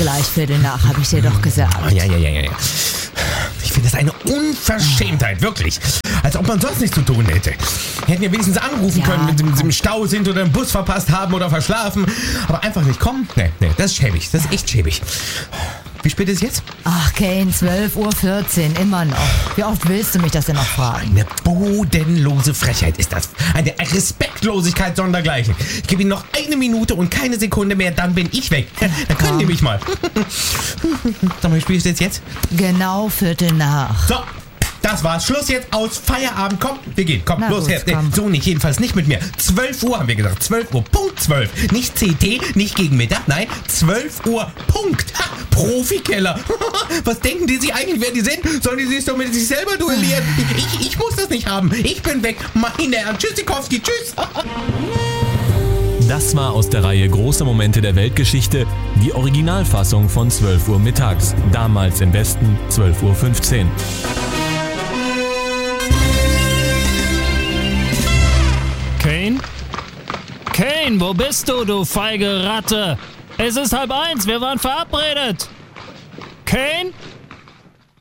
gleich 7:15, habe ich dir doch gesagt. Ja. Ich finde das eine Unverschämtheit, wirklich. Als ob man sonst nichts zu tun hätte. Hätten ja wenigstens anrufen können, wenn sie im Stau sind oder einen Bus verpasst haben oder verschlafen. Aber einfach nicht kommen? Nee, das ist schäbig. Das ist echt schäbig. Wie spät ist es jetzt? Ach, Kane, 12:14 Uhr, immer noch. Wie oft willst du mich das denn noch fragen? Eine bodenlose Frechheit ist das. Eine Respektlosigkeit sondergleichen. Ich gebe Ihnen noch 1 Minute und keine Sekunde mehr, dann bin ich weg. Dann können Sie mich mal. Sag mal, wie spät ist es jetzt? Genau 7:15. So, das war's. Schluss jetzt, aus, Feierabend. Komm, wir gehen. Komm, Na los gut, her. komm. So nicht, jedenfalls nicht mit mir. 12 Uhr haben wir gesagt. 12 Uhr, Punkt 12. Nicht CT, nicht gegen Mittag, nein, 12 Uhr, Punkt. Ha, Profikeller. Was denken die sich eigentlich, wer die sind? Sollen die sich doch mit sich selber duellieren? Ich muss das nicht haben. Ich bin weg. Meine Herren, Tschüssikowski, tschüss. Das war aus der Reihe Große Momente der Weltgeschichte die Originalfassung von 12 Uhr mittags. Damals im Westen 12:15 Uhr. Kane? Kane, wo bist du, du feige Ratte? Es ist 12:30, wir waren verabredet. Kane?